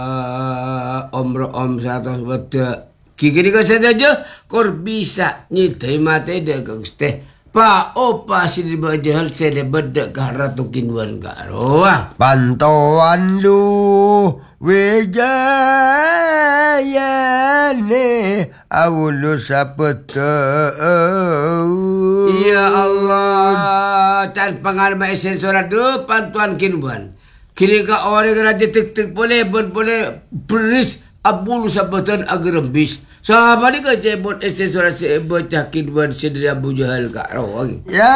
om 100 benda. Kikiri ka saja kor bisa nyitai mate de gangste. Pa opa sini bajahal sede beda karatu kinwan garoa. Pantauan lu wejayane awulu sapeta. Ya Allah, tan pangalma esen surat do pantuan kinwan. Kini ka orang raja tek boleh beris abulu sabatan agar bis. Sama ni ka cebot esen surat bocah kinwan sedri Abu Jahal ka roa. Ya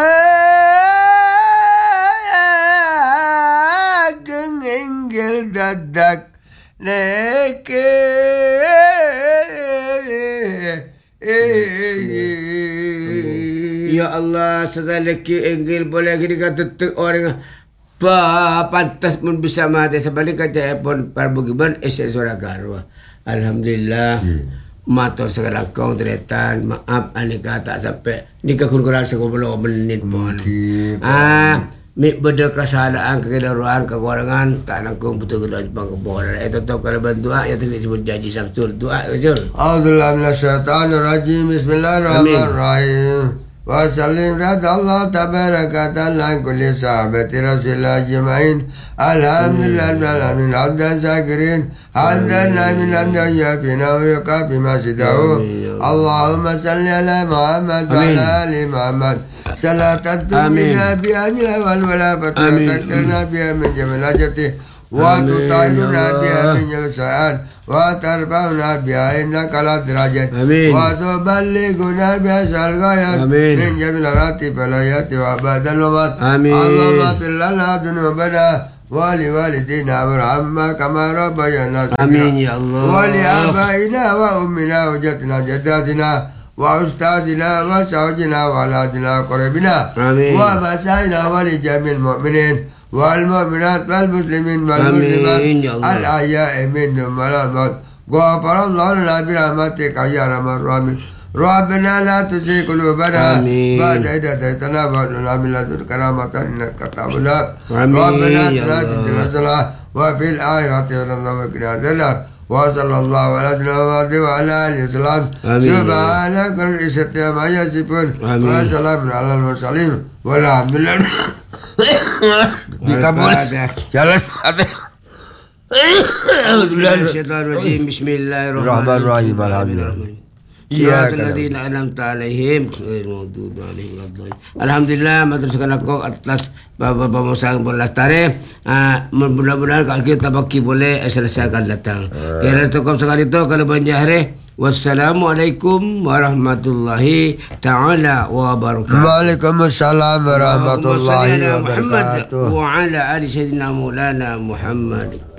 gengengel dadak neke. Ya Allah, segala ki enggil boleh kini ka tetek orang pantas pun bisa mati sebalik aja pun perbukiban esen surat garwa. Alhamdulillah. Matur segala kau teretan maaf anika tak sampai nikah kurang sekolah menit pun. Mik beda kesadaan kekedaruan kekurangan tak nangkung betul kedua Jepang keboran. Tetap kalau bantua ya tidak sebut janji Samsul doa betul. A'udzubillahi minasyaitonir rajim. Bismillahirrahmanirrahim. Wa sallim radallahu tabaraka ta'ala kulli sahabati rasulillah ajma'in. Alhamdulillah alamin hamdan syakirin. Hamdan min hamdan yafina wa yukafi ma sidahu. Allahumma salli ala Muhammad wa ala ali Muhammad. Salatan tumina bi'anila wal wala fatutakirna bi'a min jamal ajati. Wa tutahiruna bi'a min jamal wa tarfa'una bi'a inna kala dirajat. Wa tuballiguna bi'a salgayat min jamal rati balayati wa badal wabat. Allahumma fillana dunubana wali walidina warhamma kama rabbayana saghira. Amin ya Allah. Wali abaina wa ummina wa jadina jaddatina wa ustadina wa sawjina wa aladina qaribina wa basaina wa li jamil mu'minin wal mu'minat wal muslimin wal muslimat al ahya'i minhum wal amwat. Ghafarallahu lana bi rahmatika ya arhamar rahimin. Rabbana la tuzigh qulubana ba'da idh hadaytana wa hab lana min ladunka rahmatan innaka antal wahhab. Rabbana la tuzigh qulubana wa fil akhirati hasanatan wa qina adhaban. Wa sallallahu ala Muhammad wa ala alihi wasallam. Subhanaka rabbil izzati amma yasifun wa salamun alal mursalin walhamdulillah. Dikabul jalan Bismillahirrahmanirrahim. Alhamdulillah. Ya alladzina an'amta 'alaihim ghairil maghdubi 'alaihim waladdallin. Alhamdulillah matur segala kau atas Bapak Musang Bolastare. Mudah-mudahan kita baki boleh selesaikan datang. Kira tokom sekali itu kalau banjahre. Wassalamualaikum warahmatullahi taala wabarakatuh. Waalaikumsalam warahmatullahi wabarakatuh. Wa ala ali sayyidina Maulana Muhammad.